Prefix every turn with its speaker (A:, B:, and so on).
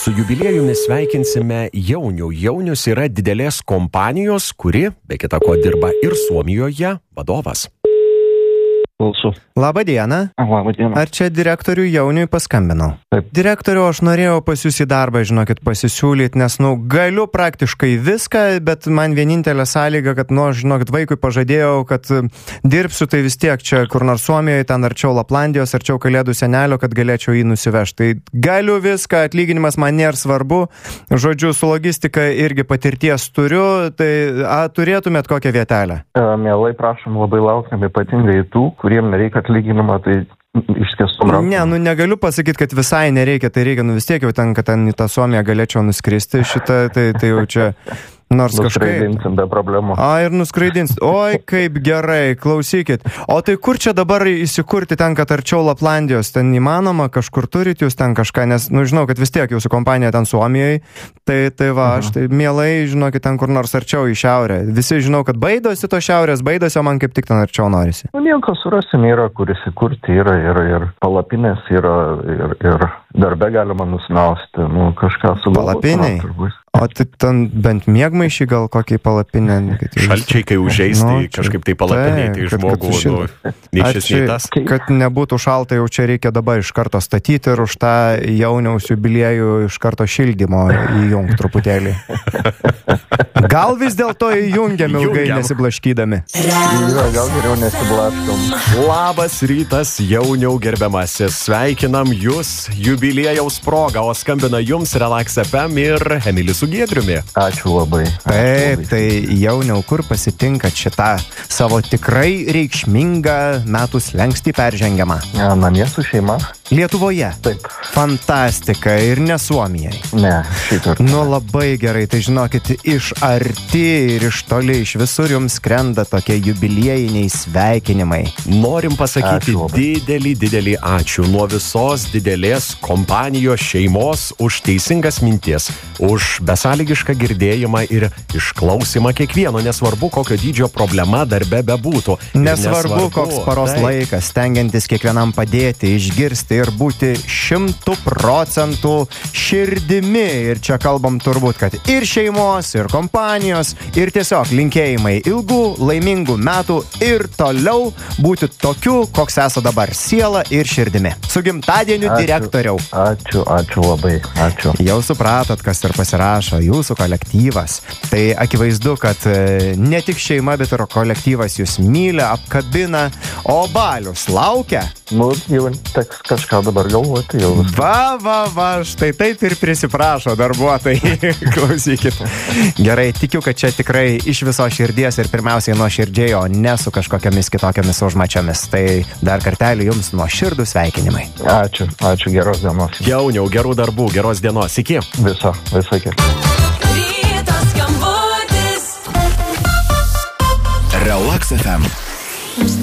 A: Su jubiliejumi sveikinsime Jaunių. Jaunius yra didelės kompanijos, kuri, be kita ko, dirba ir Suomijoje, vadovas.
B: Klausu.
C: Labą dieną.
B: Labą dieną.
C: Ar čia direktoriui Jauniui paskambinau?
B: Taip.
C: Direktoriu, aš norėjau pas jūs į darbą, žinokit, pasisiūlyti, nes, galiu praktiškai viską, bet man vienintelė sąlyga, kad, žinokit, vaikui pažadėjau, kad dirbsiu, tai vis tiek čia kur nors Suomijoje, ten arčiau Laplandijos, arčiau Kalėdų senelio, kad galėčiau jį nusivežti. Tai galiu viską, atlyginimas man nėra svarbu, žodžiu, su logistika irgi patirties turiu, tai turėtumėt kokią vietelę?
B: Mielai prašom, labai laukiam, ypatingai tų, kuriem nereikia atlyginimo, tai išskėstum rankom.
C: Ne, negaliu pasakyti, kad visai nereikia, tai reikia, vis tiek jau ten, kad ten į tą Suomiją galėčiau nuskristi šitą, tai jau čia nors kažkaip.
B: Nuskraidinsim be problemų.
C: Ir nuskraidins. Oi, kaip gerai, klausykit. O tai kur čia dabar įsikurti ten, kad arčiau Laplandijos, ten įmanoma, kažkur turit jūs ten kažką, nes, žinau, kad vis tiek jūsų kompanija ten Suomijai, tai va, aš tai mielai, žinokit, ten kur nors arčiau į šiaurę. Visi žinau, kad baidosi to šiaurės, baidosi, o man kaip tik ten arčiau norisi.
B: Nieko surasim, yra kur įsikurti, yra ir palapinės, yra ir darbe galima nusinausti, kažką sugalvoti.
C: Palapiniai? O tai ten bent miegmaišį gal kokį palapinę?
A: Šalčiai, kai užeis, tai kažkaip tai palapiniai, tai žmogų neišėsnytas.
C: Kad nebūtų šalta, jau čia reikia dabar iš karto statyti ir už tą Jauniaus jubiliejų iš karto šildymo įjungt truputėlį. Gal vis dėlto įjungiam ilgai nesiblaškydami?
B: Gal geriau nesiblaškom.
A: Labas rytas, Jauniau gerbiamasis. Sveikinam jūs jubiliejaus progą, o skambina jums Relax FM ir Emilis su Giedriumi.
B: Ačiū labai.
C: Taip, tai Jauniau, kur pasitinkat šitą savo tikrai reikšmingą metų slenkstį peržengiamą?
B: Namie su šeima.
C: Lietuvoje?
B: Taip.
C: Fantastika, ir ne Suomijai?
B: Ne, šitą.
C: Labai gerai, tai žinokit, iš arti ir iš toli, iš visur jums skrenda tokie jubiliejiniai sveikinimai.
A: Norim pasakyti didelį ačiū nuo visos didelės kompanijos šeimos už teisingas mintis, už besąlygišką girdėjimą ir išklausimą kiekvieno, nesvarbu, kokio dydžio problema darbe bebūtų.
C: Nesvarbu, koks paros laikas, stengiantis kiekvienam padėti, išgirsti ir būti 100% širdimi. Ir čia kalbam turbūt, kad ir šeimos, ir kompanijos, ir tiesiog linkėjimai ilgų, laimingų metų ir toliau būti tokiu, koks esate dabar, siela ir širdimi. Su gimtadieniu, direktoriau.
B: Ačiū labai, ačiū.
C: Jau supratot, kas ir pasirašo, jūsų kolektyvas. Tai akivaizdu, kad ne tik šeima, bet ir kolektyvas jūs myli, apkabina, o balius laukia.
B: Jau teks kažką dabar galvoti jau.
C: Va, štai taip ir prisiprašo darbuotojai. Klausykit. Gerai, tikiu, kad čia tikrai iš viso širdies ir pirmiausiai nuo širdžiai, o ne su kažkokiamis kitokiamis užmačiomis. Tai dar kartelį jums nuoširdų sveikinimai.
B: Ačiū, geros dienos.
A: Jauniau, gerų darbų, geros dienos. Iki.
B: Viso iki.
D: Relax FM.